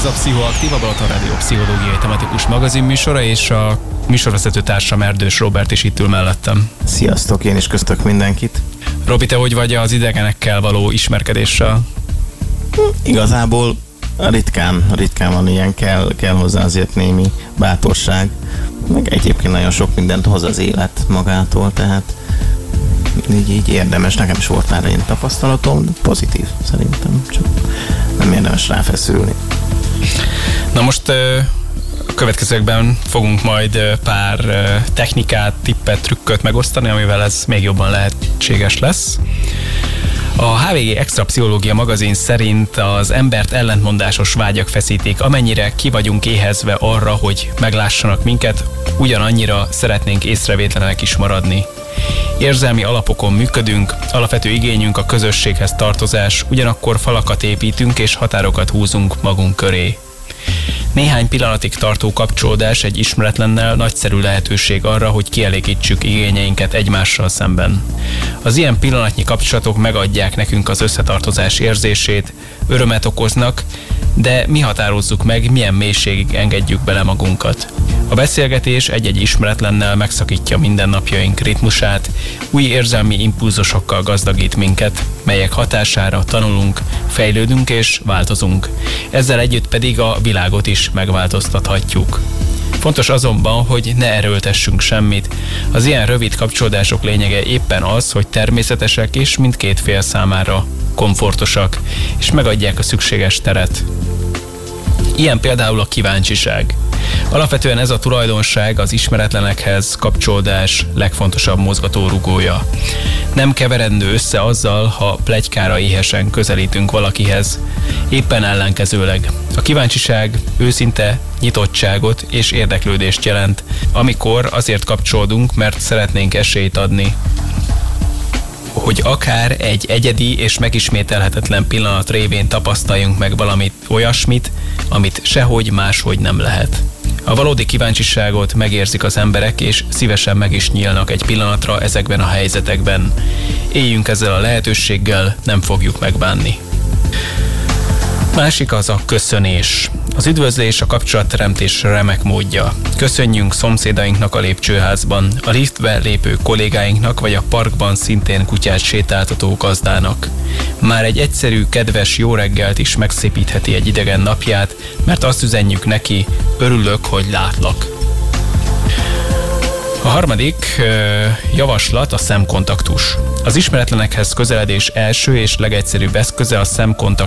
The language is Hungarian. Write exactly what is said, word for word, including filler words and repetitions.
Ez a Pszichoaktív, a Balaton Rádió pszichológiai tematikus magazinműsora, és a műsorvezető társam Erdős Róbert is itt ül mellettem. Sziasztok, én is köszöntök mindenkit. Robi, te hogy vagy az idegenekkel való ismerkedéssel? Igazából ritkán, ritkán van ilyen, kell, kell hozzá azért némi bátorság, meg egyébként nagyon sok mindent hoz az élet magától, tehát így, így érdemes, nekem is volt már ilyen tapasztalatom, pozitív szerintem, csak nem érdemes ráfeszülni. Na most a következőkben fogunk majd pár technikát, tippet, trükköt megosztani, amivel ez még jobban lehetséges lesz. A há vé gé Extra Pszichológia magazin szerint az embert ellentmondásos vágyak feszítik, amennyire ki vagyunk éhezve arra, hogy meglássanak minket, ugyanannyira szeretnénk észrevétlenek is maradni. Érzelmi alapokon működünk, alapvető igényünk a közösséghez tartozás, ugyanakkor falakat építünk és határokat húzunk magunk köré. Néhány pillanatig tartó kapcsolódás egy ismeretlennel nagyszerű lehetőség arra, hogy kielégítsük igényeinket egymással szemben. Az ilyen pillanatnyi kapcsolatok megadják nekünk az összetartozás érzését, örömet okoznak, de mi határozzuk meg, milyen mélységig engedjük bele magunkat. A beszélgetés egy-egy ismeretlennel megszakítja mindennapjaink ritmusát, új érzelmi impulzusokkal gazdagít minket, melyek hatására tanulunk, fejlődünk és változunk. Ezzel együtt pedig a világot is megváltoztathatjuk. Fontos azonban, hogy ne erőltessünk semmit. Az ilyen rövid kapcsolódások lényege éppen az, hogy természetesek és mindkét fél számára komfortosak, és megadják a szükséges teret. Ilyen például a kíváncsiság. Alapvetően ez a tulajdonság az ismeretlenekhez kapcsolódás legfontosabb mozgatórugója. Nem keverendő össze azzal, ha pletykára éhesen közelítünk valakihez. Éppen ellenkezőleg. A kíváncsiság őszinte nyitottságot és érdeklődést jelent, amikor azért kapcsolódunk, mert szeretnénk esélyt adni, hogy akár egy egyedi és megismételhetetlen pillanat révén tapasztaljunk meg valamit olyasmit, amit sehogy máshogy nem lehet. A valódi kíváncsiságot megérzik az emberek, és szívesen meg is nyílnak egy pillanatra ezekben a helyzetekben. Éljünk ezzel a lehetőséggel, nem fogjuk megbánni. Másik az a köszönés. Az üdvözlés a kapcsolatteremtés remek módja. Köszönjünk szomszédainknak a lépcsőházban, a liftbe lépő kollégáinknak, vagy a parkban szintén kutyát sétáltató gazdának. Már egy egyszerű, kedves jó reggelt is megszépítheti egy idegen napját, mert azt üzenjük neki, örülök, hogy látlak. A harmadik uh, javaslat a szemkontaktus. Az ismeretlenekhez közeledés első és legegyszerűbb eszköze a szemkontaktus.